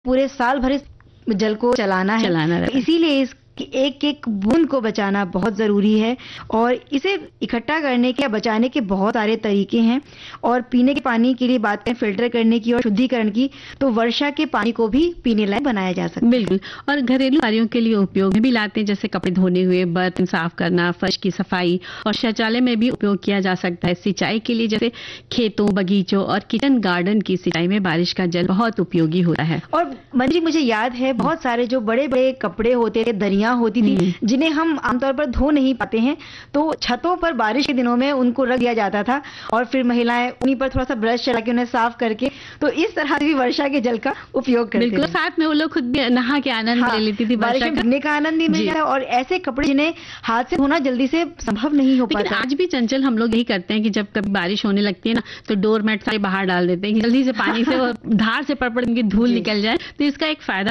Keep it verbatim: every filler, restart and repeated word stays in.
पूरे साल भर इस जल को चलाना है। चलाना रहता है। इसीलिए इस एक एक बूंद को बचाना बहुत जरूरी है और इसे इकट्ठा करने के या बचाने के बहुत सारे तरीके हैं। और पीने के पानी के लिए बात करें फिल्टर करने की और शुद्धिकरण की, तो वर्षा के पानी को भी पीने लायक बनाया जा सकता है। बिल्कुल। और घरेलू कार्यों के लिए उपयोग में भी लाते हैं, जैसे कपड़े धोने हुए, बर्तन साफ करना, फर्श की सफाई, और शौचालय में भी उपयोग किया जा सकता है। सिंचाई के लिए जैसे खेतों, बगीचों और किचन गार्डन की सिंचाई में बारिश का जल बहुत उपयोगी होता है। और मंजी, मुझे याद है बहुत सारे जो बड़े बड़े कपड़े होते थे, दरिया होती थी, जिन्हें हम आमतौर पर धो नहीं पाते हैं, तो छतों पर बारिश के दिनों में उनको रख दिया जाता था और फिर महिलाएं उन्हीं पर थोड़ा सा ब्रश चला के उन्हें साफ करके, तो इस तरह से भी वर्षा के जल का उपयोग करते बिल्कुल, थे। साथ में वो लोग खुद भी नहा के आनंद हाँ, ले लेती थी बारिश में भीगने का आनंद भी मिल जाता है। और ऐसे कपड़े जिन्हें हाथ से धोना जल्दी से संभव नहीं हो लेकिन पाता। आज भी चंचल हम लोग यही करते हैं कि जब कभी बारिश होने लगती है ना, तो डोर मैट सारे बाहर डाल देते हैं कि जल्दी से पानी से और धार से पड़ पड़ इनकी धूल निकल जाए। तो इसका एक फायदा